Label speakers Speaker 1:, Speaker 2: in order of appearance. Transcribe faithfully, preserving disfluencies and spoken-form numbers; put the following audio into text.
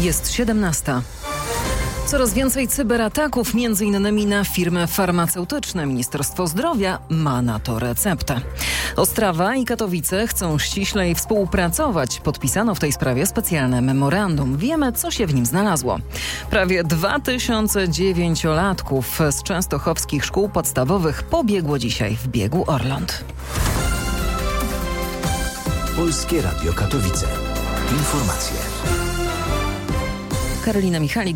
Speaker 1: Jest siedemnasta. Coraz więcej cyberataków, między innymi na firmy farmaceutyczne. Ministerstwo Zdrowia ma na to receptę. Ostrawa i Katowice chcą ściślej współpracować. Podpisano w tej sprawie specjalne memorandum. Wiemy, co się w nim znalazło. Prawie dwa tysiące dziewięciolatków z częstochowskich szkół podstawowych pobiegło dzisiaj w biegu Orląt.
Speaker 2: Polskie Radio Katowice. Informacje.
Speaker 1: Karolina Michalik.